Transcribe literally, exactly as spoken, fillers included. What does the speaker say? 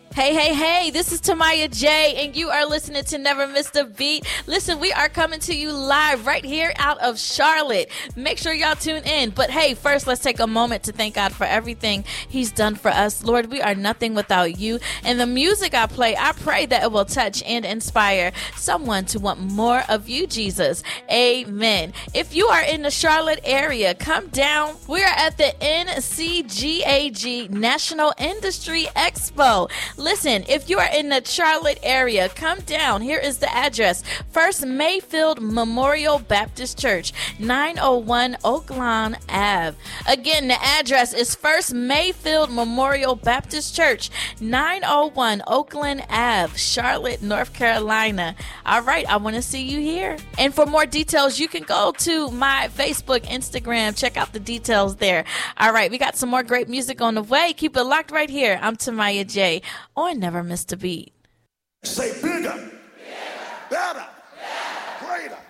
Hey, hey, hey, this is Tamaya J, and you are listening to Never Missed a Beat. Listen, we are coming to you live right here out of Charlotte. Make sure y'all tune in. But hey, first, let's take a moment to thank God for everything He's done for us. Lord, we are nothing without you. And the music I play, I pray that it will touch and inspire someone to want more of you, Jesus. Amen. If you are in the Charlotte area, come down. We are at the N C G A G National Industry Expo. Listen, if you are in the Charlotte area, come down. Here is the address. First Mayfield Memorial Baptist Church, nine oh one Oaklawn Avenue. Again, the address is First Mayfield Memorial Baptist Church, nine oh one Oakland Avenue, Charlotte, North Carolina. All right, I want to see you here. And for more details, you can go to my Facebook, Instagram. Check out the details there. All right, we got some more great music on the way. Keep it locked right here. I'm Tamaya J. on Never Missed a Beat. Say bigger, bigger. better, better. greater.